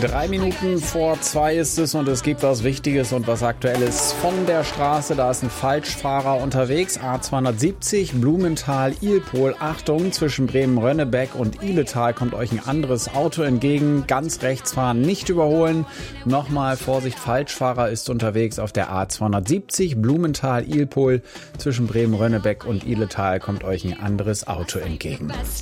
3:03 ist es und es gibt was Wichtiges und was Aktuelles von der Straße. Da ist ein Falschfahrer unterwegs. A270 Blumenthal-Ilpol. Achtung, zwischen Bremen-Rönnebeck und Ihletal kommt euch ein anderes Auto entgegen. Ganz rechts fahren, nicht überholen. Nochmal Vorsicht, Falschfahrer ist unterwegs auf der A270 Blumenthal-Ilpol. Zwischen Bremen-Rönnebeck und Ihletal kommt euch ein anderes Auto entgegen.